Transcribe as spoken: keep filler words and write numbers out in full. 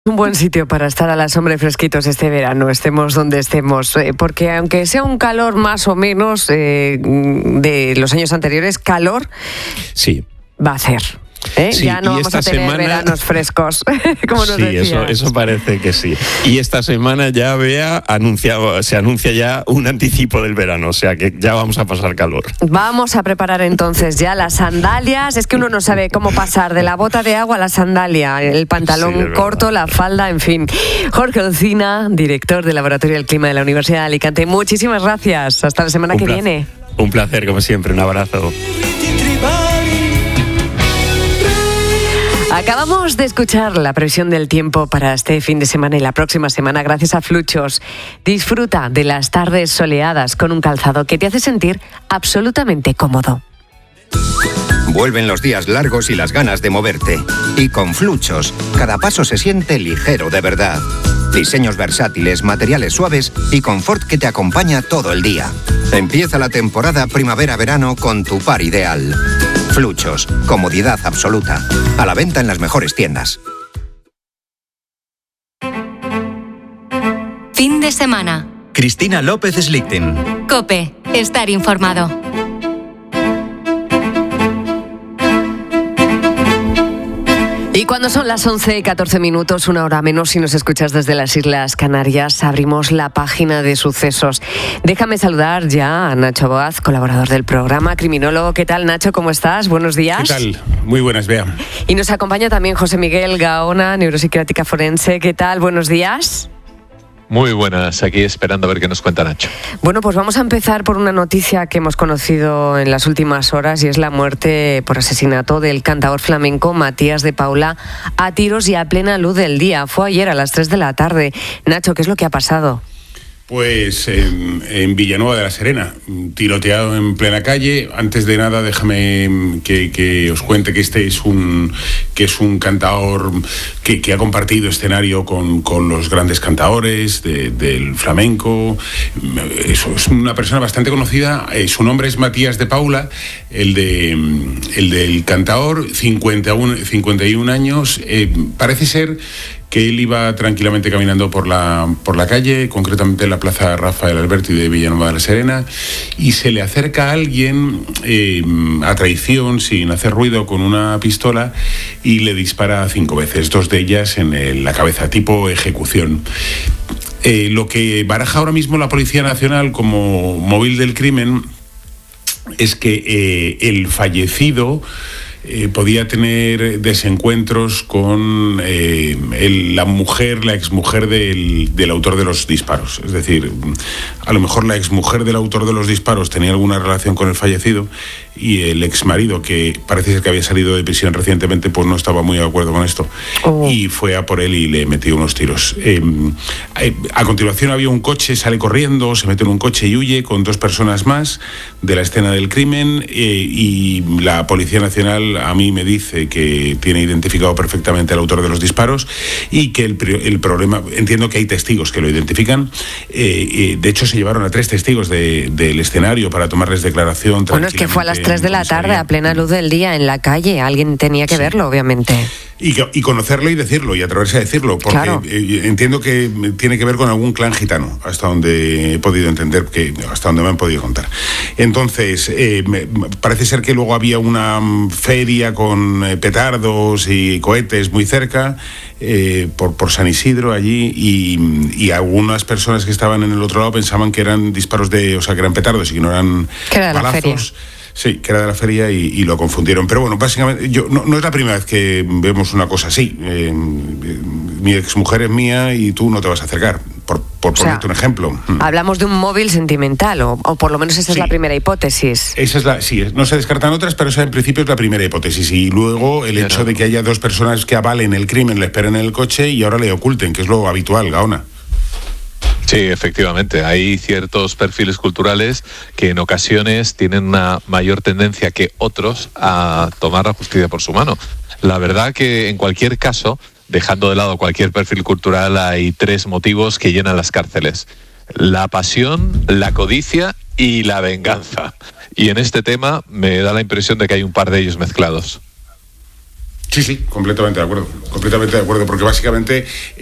Un buen sitio para estar a la sombra y fresquitos este verano, estemos donde estemos, eh, porque aunque sea un calor más o menos eh, de los años anteriores, calor sí va a hacer. ¿Eh? Sí, ya no vamos a tener semana... veranos frescos, como nos sí, decías. eso, eso parece que sí. Y esta semana ya Bea anunciado, se anuncia ya un anticipo del verano, o sea que ya vamos a pasar calor. Vamos a preparar entonces ya las sandalias. Es que uno no sabe cómo pasar de la bota de agua a la sandalia, el pantalón sí, corto, la falda, en fin. Jorge Olcina, director del Laboratorio del Clima de la Universidad de Alicante, muchísimas gracias. Hasta la semana un que placer. viene. Un placer, como siempre. Un abrazo. Acabamos de escuchar la previsión del tiempo para este fin de semana y la próxima semana gracias a Fluchos. Disfruta de las tardes soleadas con un calzado que te hace sentir absolutamente cómodo. Vuelven los días largos y las ganas de moverte. Y con Fluchos, cada paso se siente ligero de verdad. Diseños versátiles, materiales suaves y confort que te acompaña todo el día. Empieza la temporada primavera-verano con tu par ideal. Fluchos, comodidad absoluta. A la venta en las mejores tiendas. Fin de semana. Cristina López Slichting. COPE. Estar informado. Y cuando son las once y catorce minutos, una hora menos, si nos escuchas desde las Islas Canarias, abrimos la página de sucesos. Déjame saludar ya a Nacho Boaz, colaborador del programa, criminólogo. ¿Qué tal, Nacho? ¿Cómo estás? Buenos días. ¿Qué tal? Muy buenas, Bea. Y nos acompaña también José Miguel Gaona, neuropsiquiátrica forense. ¿Qué tal? Buenos días. Muy buenas, aquí esperando a ver qué nos cuenta Nacho. Bueno, pues vamos a empezar por una noticia que hemos conocido en las últimas horas y es la muerte por asesinato del cantador flamenco Matías de Paula a tiros y a plena luz del día. Fue ayer a las tres de la tarde. Nacho, ¿qué es lo que ha pasado? Pues en, en Villanueva de la Serena, tiroteado en plena calle. Antes de nada, déjame que, que os cuente que este es un que es un cantador que, que ha compartido escenario con, con los grandes cantadores de, del flamenco. Es, es una persona bastante conocida. Eh, su nombre es Matías de Paula, el de el del cantador, cincuenta y un años. Eh, parece ser que él iba tranquilamente caminando por la, por la calle, concretamente en la plaza Rafael Alberti de Villanueva de la Serena, y se le acerca a alguien eh, a traición, sin hacer ruido, con una pistola, y le dispara cinco veces, dos de ellas en el, la cabeza, tipo ejecución. Eh, lo que baraja ahora mismo la Policía Nacional como móvil del crimen es que eh, el fallecido Eh, podía tener desencuentros con eh, el, la mujer, la exmujer del, del autor de los disparos. Es decir, a lo mejor la exmujer del autor de los disparos tenía alguna relación con el fallecido y el exmarido, que parece ser que había salido de prisión recientemente, pues no estaba muy de acuerdo con esto. Oh. Y fue a por él y le metió unos tiros. Eh, a continuación había un coche, sale corriendo, se mete en un coche y huye con dos personas más de la escena del crimen, eh, y la Policía Nacional a mí me dice que tiene identificado perfectamente al autor de los disparos y que el, el problema, entiendo que hay testigos que lo identifican, eh, eh, de hecho se llevaron a tres testigos de, del escenario para tomarles declaración. Bueno, es que fue a las tres de la tarde, a plena luz del día, en la calle, alguien tenía que sí. verlo, obviamente. Y, y conocerlo y decirlo, y atreverse a decirlo, porque claro. eh, entiendo que tiene que ver con algún clan gitano, hasta donde he podido entender, que hasta donde me han podido contar. Entonces, eh, me, parece ser que luego había una feria con eh, petardos y cohetes muy cerca, eh, por, por San Isidro allí, y, y algunas personas que estaban en el otro lado pensaban que eran disparos de, o sea, que eran petardos y que no eran balazos. Sí, que era de la feria y, y lo confundieron. Pero bueno, básicamente, yo no, no es la primera vez que vemos una cosa así. Eh, mi exmujer es mía y tú no te vas a acercar, por, por ponerte o sea, un ejemplo. Hablamos de un móvil sentimental, o, o por lo menos esa sí. es la primera hipótesis. Esa es la, sí, no se descartan otras, pero esa en principio es la primera hipótesis. Y luego el hecho de que haya dos personas que avalen el crimen, le esperen en el coche y ahora le oculten, que es lo habitual, Gaona. Sí, efectivamente, hay ciertos perfiles culturales que en ocasiones tienen una mayor tendencia que otros a tomar la justicia por su mano. La verdad que en cualquier caso, dejando de lado cualquier perfil cultural, hay tres motivos que llenan las cárceles: la pasión, la codicia y la venganza. Y en este tema me da la impresión de que hay un par de ellos mezclados. Sí, sí, completamente de acuerdo, completamente de acuerdo, porque básicamente